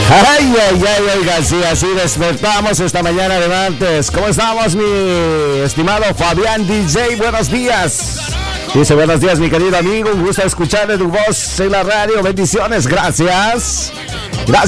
Ay, ay, ay, oiga, sí, así despertamos esta mañana de martes. ¿Cómo estamos, mi estimado Fabián DJ? Buenos días. Dice, buenos días, mi querido amigo. Un gusto escucharle tu voz en la radio. Bendiciones, gracias.